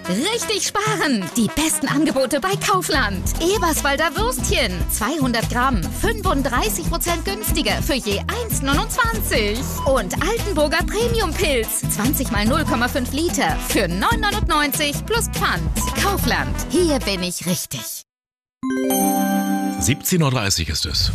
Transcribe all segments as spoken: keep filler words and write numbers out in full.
Richtig sparen! Die besten Angebote bei Kaufland. Eberswalder Würstchen. zweihundert Gramm. fünfunddreißig Prozent günstiger für je eins neunundzwanzig. Und Altenburger Premium-Pilz. zwanzig mal null Komma fünf Liter für neun neunundneunzig plus Pfand. Kaufland. Hier bin ich richtig. siebzehn Uhr dreißig ist es.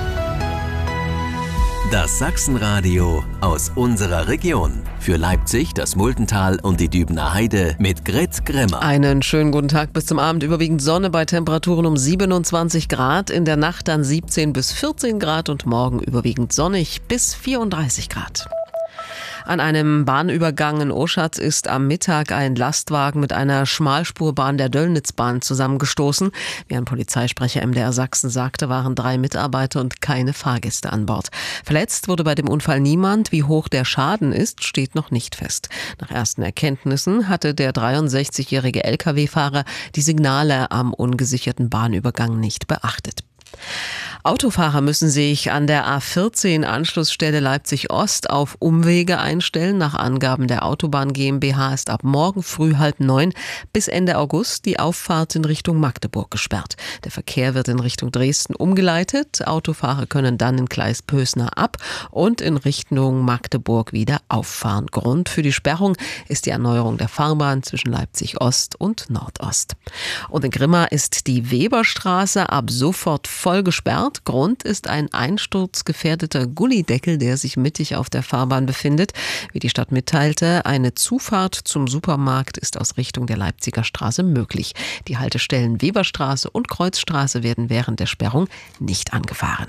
Das Sachsenradio aus unserer Region. Für Leipzig, das Multental und die Dübener Heide mit Grit Grimmer. Einen schönen guten Tag bis zum Abend. Überwiegend Sonne bei Temperaturen um siebenundzwanzig Grad. In der Nacht dann siebzehn bis vierzehn Grad und morgen überwiegend sonnig bis vierunddreißig Grad. An einem Bahnübergang in Oschatz ist am Mittag ein Lastwagen mit einer Schmalspurbahn der Döllnitzbahn zusammengestoßen. Wie ein Polizeisprecher M D R Sachsen sagte, waren drei Mitarbeiter und keine Fahrgäste an Bord. Verletzt wurde bei dem Unfall niemand. Wie hoch der Schaden ist, steht noch nicht fest. Nach ersten Erkenntnissen hatte der dreiundsechzigjährige L K W-Fahrer die Signale am ungesicherten Bahnübergang nicht beachtet. Autofahrer müssen sich an der A vierzehn Anschlussstelle Leipzig-Ost auf Umwege einstellen. Nach Angaben der Autobahn GmbH ist ab morgen früh halb neun bis Ende August die Auffahrt in Richtung Magdeburg gesperrt. Der Verkehr wird in Richtung Dresden umgeleitet. Autofahrer können dann in Gleis Pösner ab und in Richtung Magdeburg wieder auffahren. Grund für die Sperrung ist die Erneuerung der Fahrbahn zwischen Leipzig-Ost und Nordost. Und in Grimma ist die Weberstraße ab sofort voll gesperrt. Grund ist ein einsturzgefährdeter Gullideckel, der sich mittig auf der Fahrbahn befindet. Wie die Stadt mitteilte, eine Zufahrt zum Supermarkt ist aus Richtung der Leipziger Straße möglich. Die Haltestellen Weberstraße und Kreuzstraße werden während der Sperrung nicht angefahren.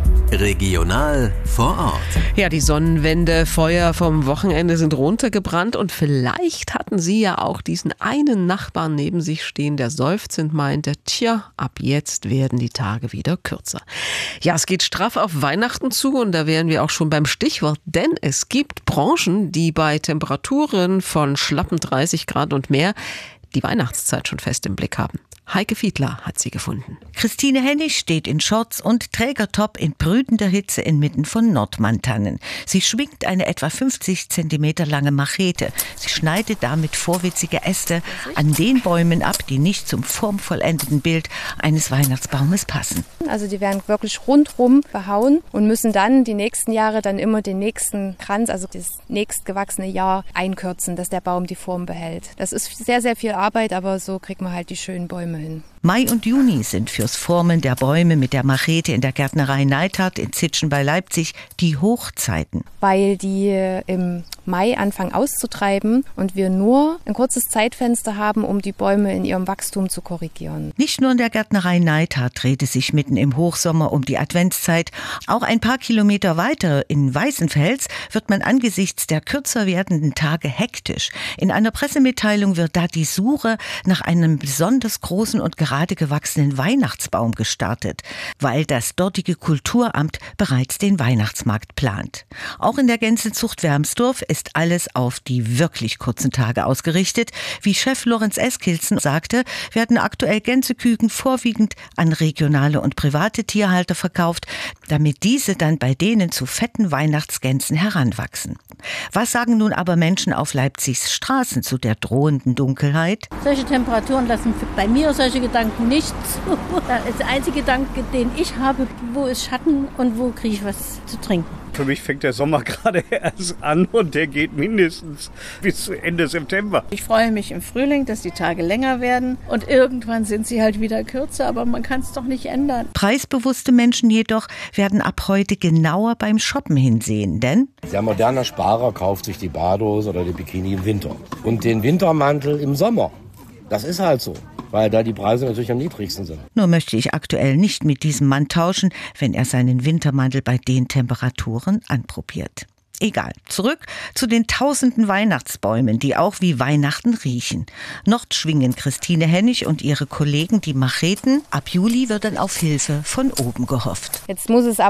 Regional vor Ort. Ja, die Sonnenwende, Feuer vom Wochenende sind runtergebrannt und vielleicht hatten Sie ja auch diesen einen Nachbarn neben sich stehen, der seufzend meinte, tja, ab jetzt werden die Tage wieder kürzer. Ja, es geht straff auf Weihnachten zu und da wären wir auch schon beim Stichwort, denn es gibt Branchen, die bei Temperaturen von schlappen dreißig Grad und mehr die Weihnachtszeit schon fest im Blick haben. Heike Fiedler hat sie gefunden. Christine Hennig steht in Shorts und Trägertop in brütender Hitze inmitten von Nordmantannen. Sie schwingt eine etwa fünfzig Zentimeter lange Machete. Sie schneidet damit vorwitzige Äste an den Bäumen ab, die nicht zum formvollendeten Bild eines Weihnachtsbaumes passen. Also die werden wirklich rundrum behauen und müssen dann die nächsten Jahre dann immer den nächsten Kranz, also das nächstgewachsene Jahr einkürzen, dass der Baum die Form behält. Das ist sehr, sehr viel Arbeit, aber so kriegt man halt die schönen Bäume hin. Mai und Juni sind fürs Formen der Bäume mit der Machete in der Gärtnerei Neithardt in Zitschen bei Leipzig die Hochzeiten. Weil die im Mai anfangen auszutreiben und wir nur ein kurzes Zeitfenster haben, um die Bäume in ihrem Wachstum zu korrigieren. Nicht nur in der Gärtnerei Neithardt dreht es sich mitten im Hochsommer um die Adventszeit. Auch ein paar Kilometer weiter in Weißenfels wird man angesichts der kürzer werdenden Tage hektisch. In einer Pressemitteilung wird da die Suche nach einem besonders großen und gerade gewachsenen Weihnachtsbaum gestartet, weil das dortige Kulturamt bereits den Weihnachtsmarkt plant. Auch in der Gänsezucht Wermsdorf ist alles auf die wirklich kurzen Tage ausgerichtet. Wie Chef Lorenz Eskilsen sagte, werden aktuell Gänseküken vorwiegend an regionale und private Tierhalter verkauft, damit diese dann bei denen zu fetten Weihnachtsgänsen heranwachsen. Was sagen nun aber Menschen auf Leipzigs Straßen zu der drohenden Dunkelheit? Solche Temperaturen lassen bei mir solche Gedanken nicht zu. Der einzige Gedanke, den ich habe, wo ist Schatten und wo kriege ich was zu trinken. Für mich fängt der Sommer gerade erst an und der geht mindestens bis Ende September. Ich freue mich im Frühling, dass die Tage länger werden und irgendwann sind sie halt wieder kürzer, aber man kann es doch nicht ändern. Preisbewusste Menschen jedoch werden ab heute genauer beim Shoppen hinsehen, denn der moderne Sparer kauft sich die Badehose oder die Bikini im Winter und den Wintermantel im Sommer. Das ist halt so, weil da die Preise natürlich am niedrigsten sind. Nur möchte ich aktuell nicht mit diesem Mann tauschen, wenn er seinen Wintermantel bei den Temperaturen anprobiert. Egal, zurück zu den tausenden Weihnachtsbäumen, die auch wie Weihnachten riechen. Noch schwingen Christine Hennig und ihre Kollegen die Macheten. Ab Juli wird dann auf Hilfe von oben gehofft. Jetzt muss es